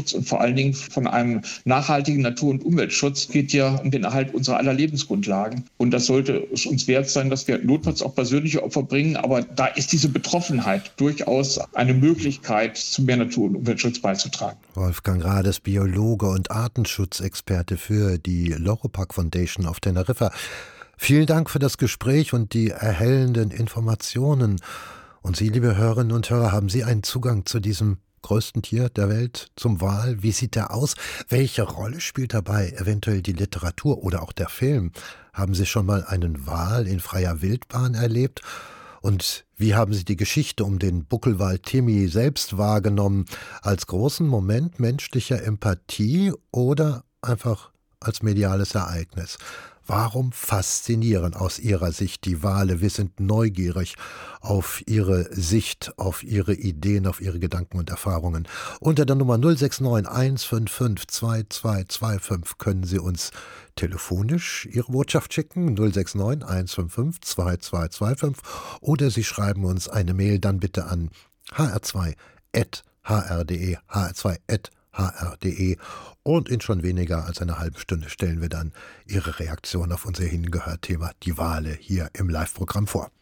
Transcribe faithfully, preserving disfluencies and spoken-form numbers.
Klimaschutz und vor allen Dingen von einem nachhaltigen Natur- und Umweltschutz geht ja um den Erhalt unserer aller Lebensgrundlagen. Und das sollte es uns wert sein, dass wir notfalls auch persönliche Opfer bringen. Aber da ist diese Betroffenheit durchaus eine Möglichkeit, zu mehr Natur- und Umweltschutz beizutragen. Wolfgang Rades, Biologe und Artenschutzexperte für die Loropax Foundation auf Teneriffa. Vielen Dank für das Gespräch und die erhellenden Informationen. Und Sie, liebe Hörerinnen und Hörer, haben Sie einen Zugang zu diesem größten Tier der Welt, zum Wal? Wie sieht der aus? Welche Rolle spielt dabei eventuell die Literatur oder auch der Film? Haben Sie schon mal einen Wal in freier Wildbahn erlebt? Und wie haben Sie die Geschichte um den Buckelwal Timmy selbst wahrgenommen? Als großen Moment menschlicher Empathie oder einfach als mediales Ereignis? Warum faszinieren aus Ihrer Sicht die Wale? Wir sind neugierig auf Ihre Sicht, auf Ihre Ideen, auf Ihre Gedanken und Erfahrungen. Unter der Nummer null sechs neun eins fünf fünf zwei zwei zwei fünf können Sie uns telefonisch Ihre Botschaft schicken, null sechs neun eins fünf fünf zwei zwei zwei fünf, oder Sie schreiben uns eine Mail dann bitte an h r zwei at h r punkt d e, h r zwei at h r punkt d e, und in schon weniger als einer halben Stunde stellen wir dann Ihre Reaktion auf unser hingehört Thema, die Wale, hier im Live-Programm vor.